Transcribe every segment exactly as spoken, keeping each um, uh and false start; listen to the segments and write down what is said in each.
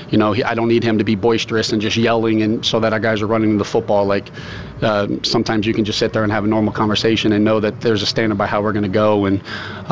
you know, he, I don't need him to be boisterous and just yelling and so that our guys are running the football. Like uh, sometimes you can just sit there and have a normal conversation and know that there's a standard by how we're going to go. And,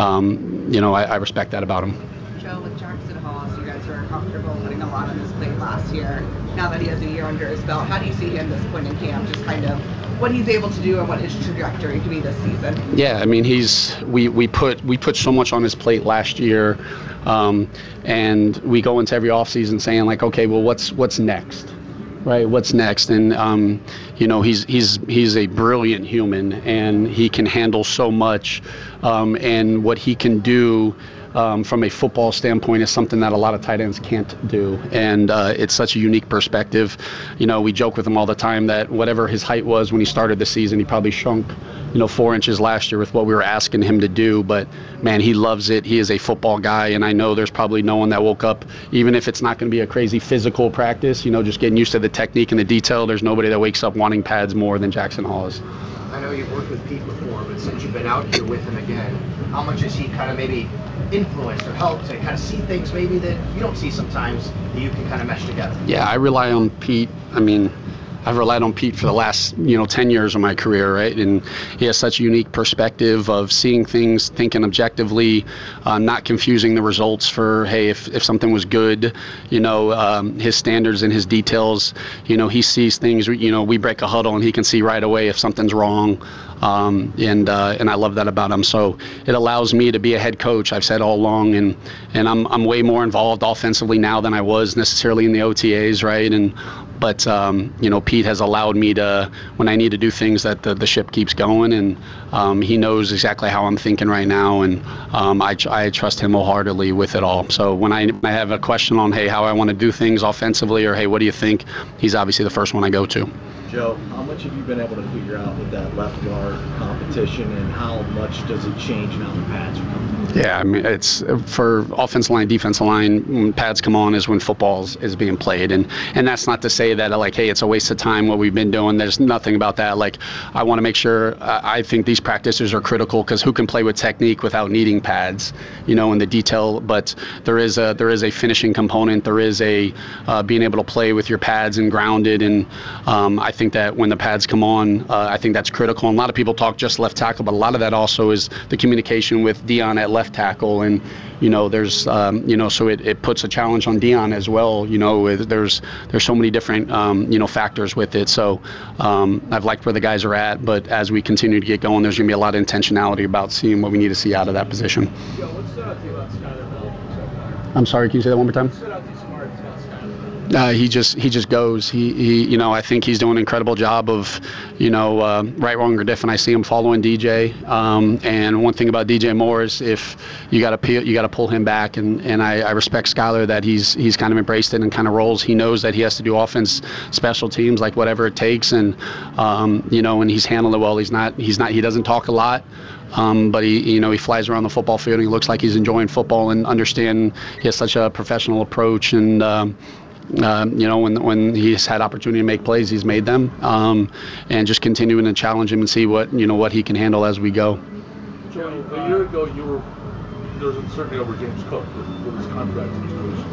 um, you know, I, I respect that about him. Joe, with Jackson Hollis, you guys were comfortable putting a lot on his plate last year. Now that he has a year under his belt, how do you see him this point in camp? Just kind of what he's able to do and what his trajectory could be this season. Yeah, I mean, he's we we put we put so much on his plate last year, um, and we go into every offseason saying like, okay, well, what's what's next, right? What's next? And um, you know, he's he's he's a brilliant human, and he can handle so much, um, and what he can do. Um, from a football standpoint is something that a lot of tight ends can't do, and uh, it's such a unique perspective. You know, we joke with him all the time that whatever his height was when he started the season, he probably shrunk, you know, four inches last year with what we were asking him to do. But man, he loves it. He is a football guy, and I know there's probably no one that woke up, even if it's not going to be a crazy physical practice, you know, just getting used to the technique and the detail. There's nobody that wakes up wanting pads more than Jackson Hollis. I know you've worked with Pete before, but since you've been out here with him again, how much has he kind of maybe influenced or helped to kind of see things maybe that you don't see sometimes that you can kind of mesh together? Yeah, I rely on Pete. I mean, I've relied on Pete for the last, you know, ten years of my career, right? And he has such a unique perspective of seeing things, thinking objectively, uh, not confusing the results for, hey, if, if something was good, you know, um, his standards and his details, you know, he sees things, you know, we break a huddle and he can see right away if something's wrong. Um, and uh, and I love that about him. So it allows me to be a head coach. I've said all along, and and I'm I'm way more involved offensively now than I was necessarily in the O T As, right? And but um, you know, Pete has allowed me to, when I need to do things, that the, the ship keeps going, and um, he knows exactly how I'm thinking right now, and um, I I trust him wholeheartedly with it all. So when I, I have a question on, hey, how I want to do things offensively, or hey, what do you think? He's obviously the first one I go to. Joe, how much have you been able to figure out with that left guard competition, and how much does it change now the pads are coming? Yeah, I mean, it's for offensive line, defensive line, when pads come on is when football is being played. And, and that's not to say that, like, hey, it's a waste of time what we've been doing. There's nothing about that. Like, I want to make sure, uh, I think these practices are critical, because who can play with technique without needing pads, you know, in the detail. But there is a there is a finishing component. There is a uh, being able to play with your pads and grounded. And um, I think that when the pads come on, uh, I think that's critical. And a lot of people talk just left tackle, but a lot of that also is the communication with Dion at left tackle. And, you know, there's, um, you know, so it, it puts a challenge on Dion as well. You know, there's there's so many different, um, you know, factors with it. So um, I've liked where the guys are at, but as we continue to get going, there's going to be a lot of intentionality about seeing what we need to see out of that position. Yo, what stood out to you about Skyler Bell so far? I'm sorry, can you say that one more time? What stood out to you so far about Skyler? Uh, he just he just goes. He, he you know I think he's doing an incredible job of, you know, uh, right, wrong, or different. I see him following D J. Um, and one thing about D J Moore is if you got to you got to pull him back. And, and I, I respect Skyler that he's he's kind of embraced it and kind of rolls. He knows that he has to do offense, special teams, like whatever it takes. And um, you know, and he's handled it well. He's not he's not he doesn't talk a lot. Um, but he, you know, he flies around the football field and he looks like he's enjoying football and understand he has such a professional approach. And um, Um, you know, when when he's had opportunity to make plays, he's made them, um, and just continuing to challenge him and see what you know what he can handle as we go. Joe, a year ago, you were there was uncertainty over James Cook with, with his contract situation.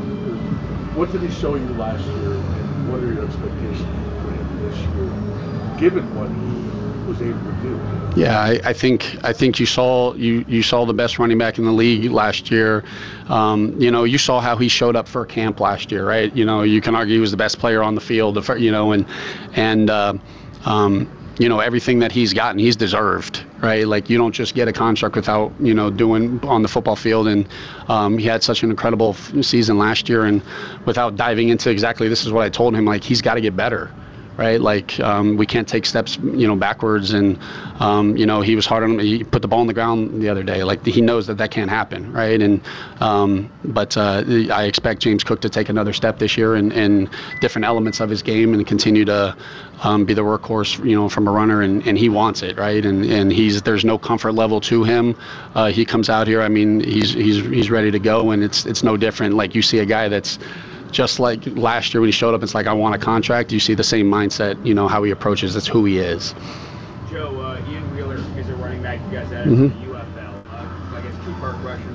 What did he show you last year, and what are your expectations for him this year, given what he was able to do? Yeah, I, I think I think you saw you, you saw the best running back in the league last year. Um, you know, you saw how he showed up for camp last year, right? You know, you can argue he was the best player on the field. You know, and and uh, um, you know everything that he's gotten, he's deserved, right? Like you don't just get a contract without you know doing on the football field. And um, he had such an incredible season last year. And without diving into exactly, this is what I told him. Like he's got to get better. Right, like um, we can't take steps, you know, backwards. And um, you know, he was hard on him. He put the ball on the ground the other day. Like he knows that that can't happen, right? And um, but uh, I expect James Cook to take another step this year and, and different elements of his game and continue to um, be the workhorse, you know, from a runner. And, and he wants it, right? And and he's there's no comfort level to him. Uh, he comes out here. I mean, he's he's he's ready to go, and it's it's no different. Like you see a guy that's just like last year when he showed up, it's like, I want a contract. You see the same mindset, you know, how he approaches. That's who he is. Joe, uh, Ian Wheeler is a running back you guys had mm-hmm. at the U F L. Uh, I guess two-part question first.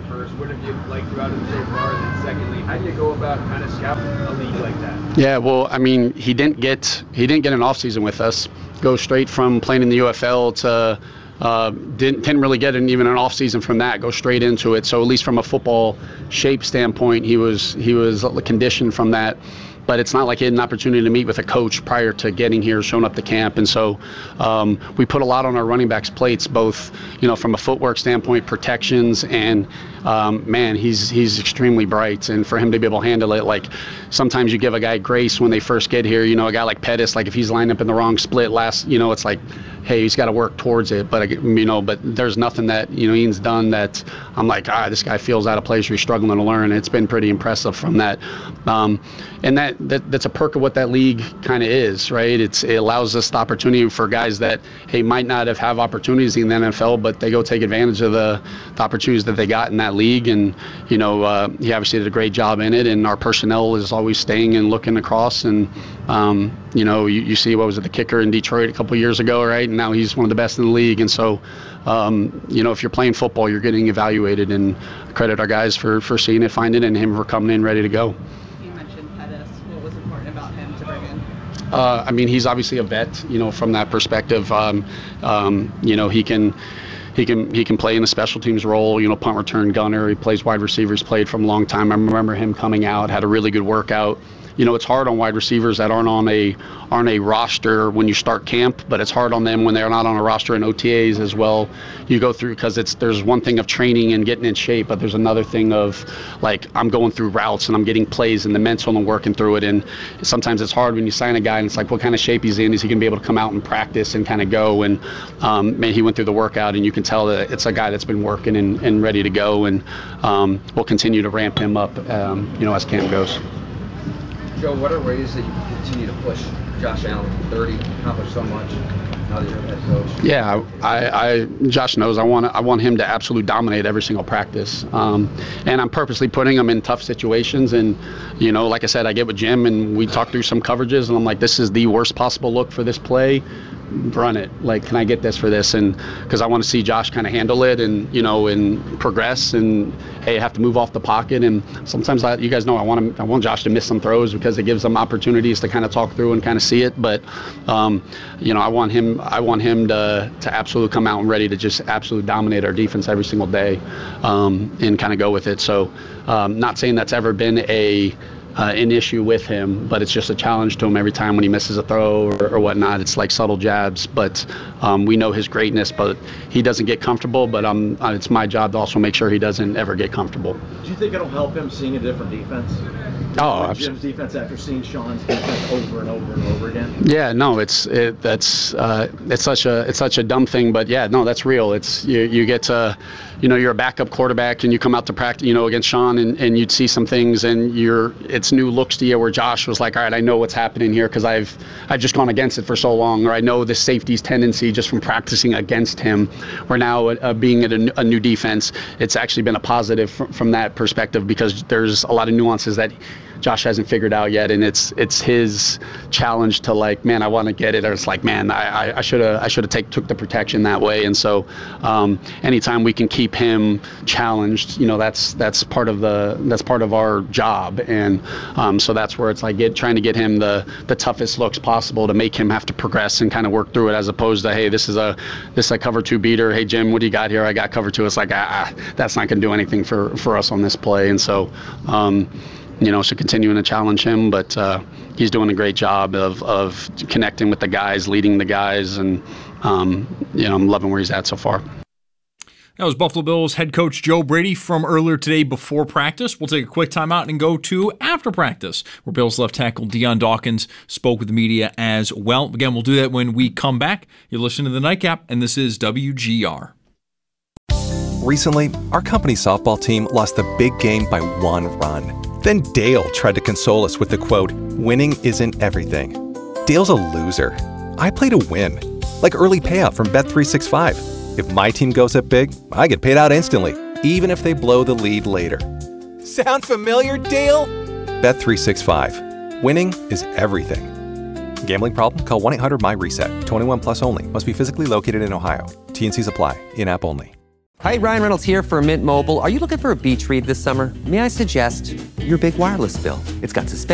What have you liked about him so far? And then secondly, how do you go about kind of scouting a league like that? Yeah, well, I mean, he didn't get he didn't get an off season with us. Go straight from playing in the U F L to uh, didn't didn't really get an, even an off season from that. Go straight into it. So at least from a football shape standpoint, he was he was conditioned from that. But it's not like he had an opportunity to meet with a coach prior to getting here, showing up to camp. And so um, we put a lot on our running backs' plates, both, you know, from a footwork standpoint, protections, and um, man, he's he's extremely bright. And for him to be able to handle it, like sometimes you give a guy grace when they first get here. You know, a guy like Pettis, like if he's lined up in the wrong split last, you know, it's like, hey, he's got to work towards it. But you know, but there's nothing that you know Ian's done that I'm like, ah, this guy feels out of place or he's struggling to learn. It's been pretty impressive from that. Um, and that, that that's a perk of what that league kind of is, right? It's it allows us the opportunity for guys that hey might not have have opportunities in the N F L, but they go take advantage of the, the opportunities that they got in that league. And you know, uh, he obviously did a great job in it. And our personnel is always staying and looking across. And um, you know, you, you see what was it the kicker in Detroit a couple of years ago, right? And now he's one of the best in the league. And so, um, you know, if you're playing football, you're getting evaluated. And credit our guys for for seeing it, finding it, and him for coming in ready to go. Uh, I mean, he's obviously a vet, you know, from that perspective. Um, um, you know, he can he can he can play in the special teams role, you know, punt return gunner. He plays wide receivers, played from a long time. I remember him coming out, had a really good workout. You know, it's hard on wide receivers that aren't on a aren't a roster when you start camp, but it's hard on them when they're not on a roster in O T As as well. You go through because it's there's one thing of training and getting in shape, but there's another thing of like I'm going through routes and I'm getting plays and the mental and working through it. And sometimes it's hard when you sign a guy and it's like what kind of shape he's in. Is he going to be able to come out and practice and kind of go? And um, man, he went through the workout and you can tell that it's a guy that's been working and, and ready to go. And um, we'll continue to ramp him up, um, you know, as camp goes. Joe, what are ways that you can continue to push Josh Allen to thirty, accomplish so much now that you're head coach? Yeah, I, I Josh knows I want I want him to absolutely dominate every single practice, um, and I'm purposely putting him in tough situations. And you know, like I said, I get with Jim and we talk through some coverages, and I'm like, this is the worst possible look for this play. Run it. Like, can I get this for this? And because I want to see Josh kind of handle it and, you know, and progress. And hey, I have to move off the pocket. And sometimes I, you guys know I want him, I want Josh to miss some throws because it gives them opportunities to kind of talk through and kind of see it. But, um, you know, I want him, I want him to to absolutely come out and ready to just absolutely dominate our defense every single day, um, and kind of go with it. So, um, not saying that's ever been a Uh, an issue with him, but it's just a challenge to him every time when he misses a throw or, or whatnot. It's like subtle jabs, but um, we know his greatness, but he doesn't get comfortable, but um, uh, it's my job to also make sure he doesn't ever get comfortable. Do you think it'll help him seeing a different defense? Oh, like Jim's defense after seeing Sean's defense over and over and over again? Yeah, no, it's it, that's uh, it's such a it's such a dumb thing, but yeah, no, that's real. It's you you get to, you know, you're a backup quarterback and you come out to practice, you know, against Sean, and, and you'd see some things and you're it's new looks to you where Josh was like, all right, I know what's happening here because I've I've just gone against it for so long, or I know the safety's tendency just from practicing against him. Where now uh, being at a, a new defense, it's actually been a positive from, from that perspective because there's a lot of nuances that Josh hasn't figured out yet, and it's it's his challenge to like, man, I want to get it, or it's like, man, I I should have I should have take took the protection that way. And so, um, anytime we can keep him challenged, you know, that's that's part of the that's part of our job, and um, so that's where it's like get trying to get him the the toughest looks possible to make him have to progress and kind of work through it, as opposed to, hey, this is a this is a cover two beater. Hey Jim, what do you got here? I got cover two. It's like, ah, that's not going to do anything for for us on this play. And so. Um, You know, so continuing to challenge him, but uh, he's doing a great job of, of connecting with the guys, leading the guys, and, um, you know, I'm loving where he's at so far. That was Buffalo Bills head coach Joe Brady from earlier today before practice. We'll take a quick timeout and go to after practice, where Bills left tackle Dion Dawkins spoke with the media as well. Again, we'll do that when we come back. You're listening to The Nightcap, and this is W G R. Recently, our company softball team lost the big game by one run. Then Dale tried to console us with the quote, "Winning isn't everything." Dale's a loser. I play to win. Like early payout from Bet three sixty-five. If my team goes up big, I get paid out instantly, even if they blow the lead later. Sound familiar, Dale? Bet three sixty-five. Winning is everything. Gambling problem? Call one eight hundred M Y RESET. twenty-one plus only. Must be physically located in Ohio. T and C's apply. In-app only. Hi, Ryan Reynolds here for Mint Mobile. Are you looking for a beach read this summer? May I suggest your big wireless bill? It's got suspension